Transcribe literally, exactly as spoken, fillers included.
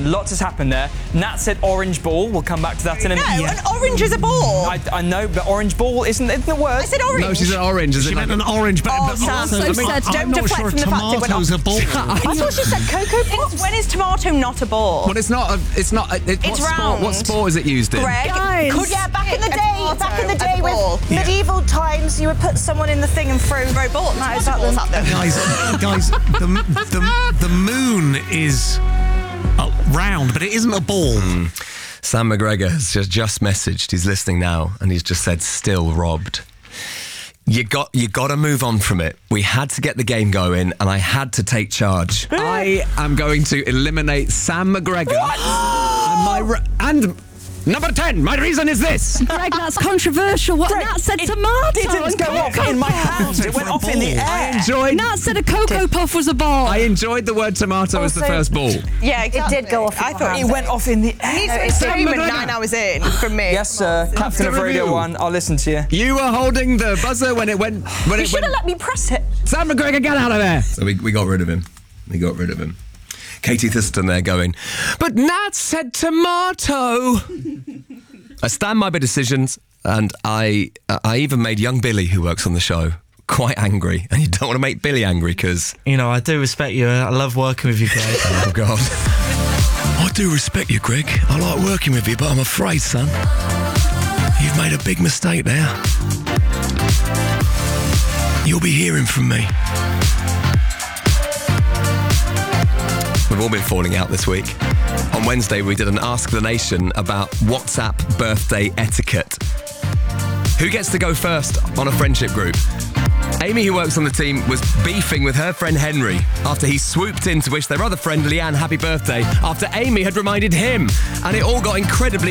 one. Lots has happened there. Nat said orange ball. We'll come back to that in a No, minute. an orange is a ball. I, I know, but orange ball isn't it the word? I said orange. No, she said orange. Is She it meant like an orange, but, Oh, but Sam, also, so I mean, said, I, don't I'm not deflect sure a from the fact it went tomato's off. a ball. I thought she said cocoa pops. When is tomato not a ball? Well, it's not. A, it's not. A, it, It's what sport? round. What sport is it used in? Greg, Guys. could Yeah, back in the a day, tomato back in the as day a with ball. Yeah. medieval times, you would put someone in the thing and throw throw balls, That is tomato that balls the- at them. Guys, guys, the, the, the moon is uh, round, but it isn't a ball. Sam McGregor has just, just messaged. He's listening now, and he's just said, "Still robbed." You got you got to move on from it. We had to get the game going, and I had to take charge. I am going to eliminate Sam McGregor. And my re- and number ten. My reason is this. Greg, that's controversial. What Nat said tomato. It didn't go off in my hand. It went off in the I air. enjoyed. Nat said a cocoa puff was a ball. I enjoyed the word tomato as the Also- first ball. Yeah, exactly. It did go off in I my thought hand. It went off in the air. Needs to be Sam statement McGregor. nine hours in from me. Yes, sir. Captain of the Radio review. One. I'll listen to you. You were holding the buzzer when it went. When You it should went. have let me press it. Sam McGregor, get out of there. So we, we got rid of him. We got rid of him. Katie Thurston there going, but Nat said tomato. I stand by my decisions, and I uh, I even made young Billy, who works on the show, quite angry. And you don't want to make Billy angry because... You know, I do respect you. I love working with you, Greg. Oh, God. I do respect you, Greg. I like working with you, but I'm afraid, son, you've made a big mistake there. You'll be hearing from me. We've all been falling out this week. On Wednesday, we did an Ask the Nation about WhatsApp birthday etiquette. Who gets to go first on a friendship group? Amy, who works on the team, was beefing with her friend Henry after he swooped in to wish their other friend Leanne happy birthday after Amy had reminded him. And it all got incredibly